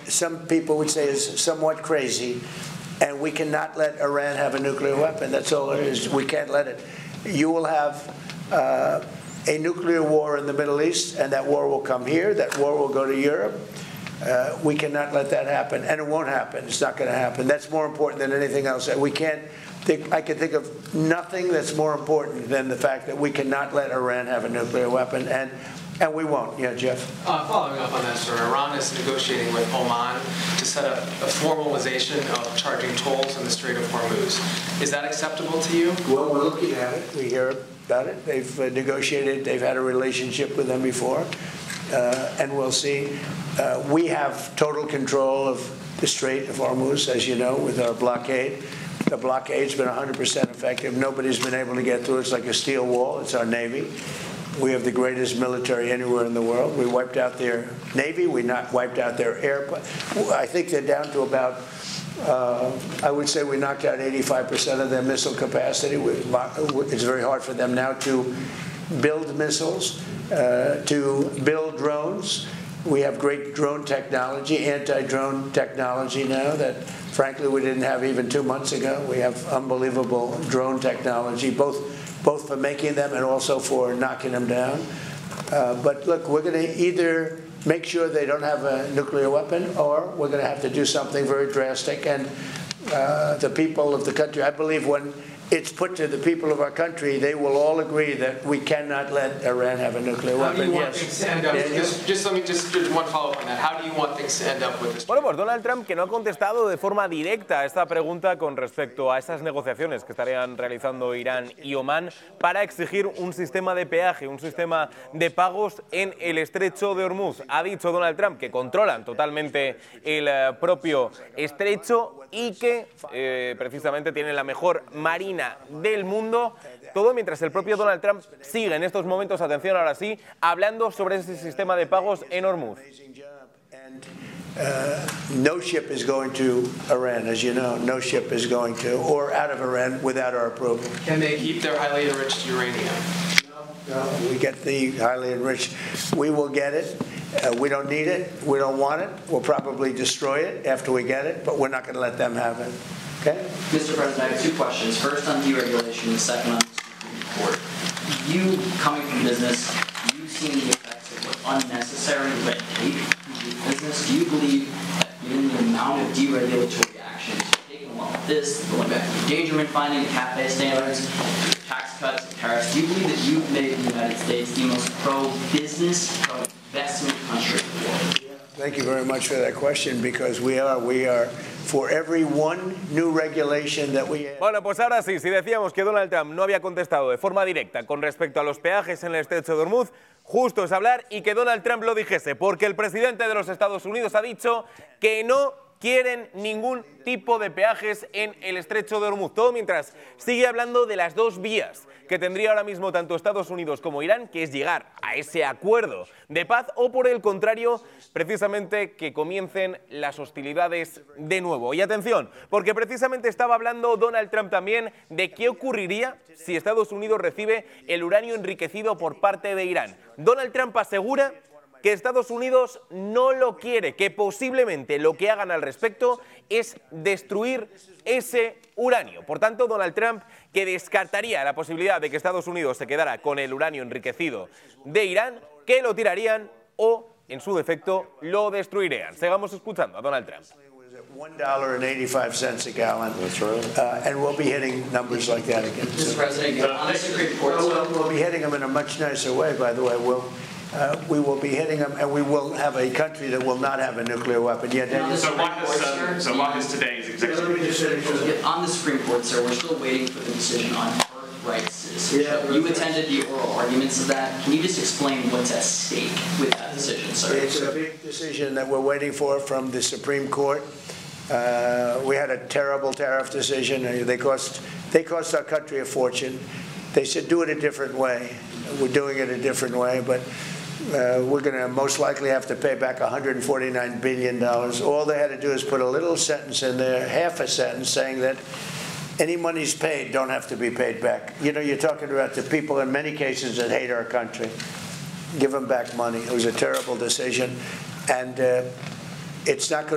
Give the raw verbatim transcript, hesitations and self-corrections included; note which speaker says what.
Speaker 1: some people would say is somewhat crazy, and we cannot let Iran have a nuclear weapon. That's all it is. We can't let it. You will have uh, a nuclear war in the Middle East, and that war will come here. That war will go to Europe. Uh, we cannot let that happen, and it won't happen. It's not going to happen. That's more important than anything else. We can't think, I can think of nothing that's more important than the fact that we cannot let Iran have a nuclear weapon, and and we won't. Yeah, Jeff?
Speaker 2: Uh, following up on that, sir, Iran is negotiating with Oman to set up a formalization of charging tolls in the Strait of Hormuz. Is that acceptable to you?
Speaker 1: Well, we're looking at it. We hear about it. They've uh, negotiated. They've had a relationship with them before. Uh, and we'll see. Uh, we have total control of the Strait of Hormuz, as you know, with our blockade. The blockade's been one hundred percent effective. Nobody's been able to get through. It's like a steel wall. It's our Navy. We have the greatest military anywhere in the world. We wiped out their Navy. We not wiped out their air. I think they're down to about, uh, I would say we knocked out eighty-five percent of their missile capacity. We, it's very hard for them now to build missiles. Uh, to build drones. We have great drone technology, anti-drone technology now that, frankly, we didn't have even two months ago. We have unbelievable drone technology, both both for making them and also for knocking them down. Uh, but look, we're going to either make sure they don't have a nuclear weapon, or we're going to have to do something very drastic. And uh, the people of the country, I believe when it's put to the people of our country, they will all agree that we cannot let Iran have a nuclear
Speaker 2: How
Speaker 1: weapon.
Speaker 2: do you want
Speaker 1: yes.
Speaker 2: things to end up?
Speaker 1: Yeah,
Speaker 2: just, just let me just, just one follow-up on that. How do you want things to end up with this?
Speaker 3: Bueno, pues Donald Trump, que no ha contestado de forma directa a esta pregunta con respecto a esas negociaciones que estarían realizando Irán y Omán para exigir un sistema de peaje, un sistema de pagos en el estrecho de Hormuz. Ha dicho Donald Trump que controlan totalmente el eh, propio estrecho y que eh, precisamente tienen la mejor marina del mundo. Todo mientras el propio Donald Trump sigue en estos momentos, atención ahora sí, hablando sobre ese sistema de pagos en Hormuz.
Speaker 1: Uh, no ship is going to Iran, as you know. No ship is going to, or out of Iran without our approval.
Speaker 2: Can they keep their highly enriched uranium?
Speaker 1: No, we get the highly enriched. We will get it. Uh, we don't need it. We don't want it. We'll probably destroy it after we get it, but we're not going to let them have it. Okay?
Speaker 4: Mister President, I have two questions. First on deregulation, the second on the Supreme Court. You, coming from business, you've seen the effects of what unnecessary red tape in business. Do you believe that given the amount of deregulatory actions taken along with this, the limit of endangerment finding, the CAFE standards, tax cuts, and tariffs, do you believe that you've made the United States the most pro-business, pro-investment country in the world?
Speaker 1: Thank you very much for that question, because we are, we are, for every one new regulation that we have.
Speaker 3: Bueno, pues ahora sí, si decíamos que Donald Trump no había contestado de forma directa con respecto a los peajes en el estrecho de Hormuz, justo es hablar y que Donald Trump lo dijese, porque el presidente de los Estados Unidos ha dicho que no quieren ningún tipo de peajes en el estrecho de Hormuz. Todo mientras sigue hablando de las dos vías que tendría ahora mismo tanto Estados Unidos como Irán, que es llegar a ese acuerdo de paz, o por el contrario, precisamente que comiencen las hostilidades de nuevo. Y atención, porque precisamente estaba hablando Donald Trump también de qué ocurriría si Estados Unidos recibe el uranio enriquecido por parte de Irán. Donald Trump asegura que Estados Unidos no lo quiere, que posiblemente lo que hagan al respecto es destruir ese uranio. Por tanto, Donald Trump, que descartaría la posibilidad de que Estados Unidos se quedara con el uranio enriquecido de Irán, que lo tirarían o, en su defecto, lo destruirían. Sigamos escuchando a Donald Trump.
Speaker 1: one dollar and eighty-five cents a gallon. That's right. Uh, and we'll be hitting numbers like that again.
Speaker 4: Mister President, on the Supreme Court,
Speaker 1: we'll, we'll be hitting them in a much nicer way, by the way. We'll, uh, we will be hitting them, and we will have a country that will not have a nuclear weapon. Yeah, Daniel?
Speaker 5: So what is, um, so what is today's executive?
Speaker 4: On the Supreme Court, sir, we're still waiting for the decision on birthright citizenship. Yeah, you attended the oral arguments of that. Can you just explain what's at stake with that decision, sir?
Speaker 1: It's a big decision that we're waiting for from the Supreme Court. Uh, we had a terrible tariff decision. They cost, they cost our country a fortune. They said do it a different way. We're doing it a different way, but uh, we're going to most likely have to pay back one hundred forty-nine billion dollars. All they had to do is put a little sentence in there, half a sentence, saying that any monies paid don't have to be paid back. You know, you're talking about the people in many cases that hate our country. Give them back money. It was a terrible decision, and uh, it's not going